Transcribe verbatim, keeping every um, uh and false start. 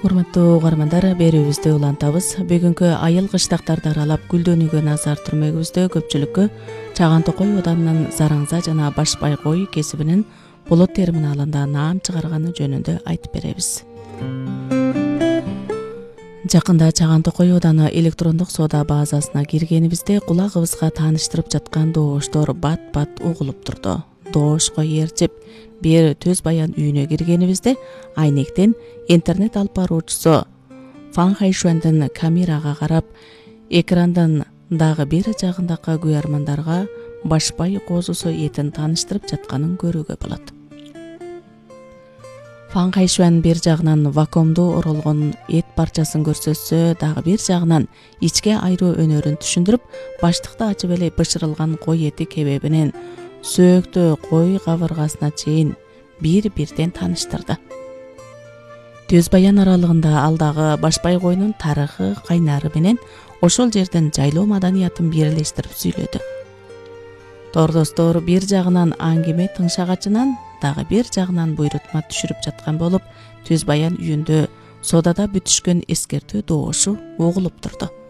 Урматтуу угармандар, берүүбүздү улантабыз. Бүгүнкү айыл кыштактарды аралап гүлдөнүүгө назар түрмөгүбүздө көпчүлүккө Чаган Токой Оданынын Зараңза жана Башбай кой кесибинин Болот терминалында наам чыгарганы жөнүндө айтып беребиз. Жакында Чаган Токой Оданы электрондук соода базасына киргенибизде кулагыбызга тааныштырып жаткан добуштор бат-бат угулуп турду. Доошко ээрчип бир Төз Баян үйүнө киргенибизде айнектен интернет алып баруучусу Фан Хайшуандын камерага карап, экрандын дагы бир жагындагы күйөрмандарга Башбай козусу этин тааныштырып жатканын көрүүгө болот. Фан Хайшуан бир жагынан вакуумду оролгон эт парчасын көрсөтсө, дагы бир жагынан ичке айруу өнөрүн түшүндүрүп, баштыкты ачып эле бышырылган кой эти кебебинен сөөктө кой кабыргасына чейин бир-бирден тааныштырды. Төз Баян аралыгында ал дагы Башбай койнун тарыхы, кайнары менен ошол жердин жайлоо маданиятын бирлештирип сүйлөдү. Тордостор бир жагынан аңгеме тыңшагачынан, дагы бир жагынан буйрутма түшүрүп жаткан болуп, Төз Баян үйүндө соодада бүтүшкөн эскертүү доошу угулуп турду.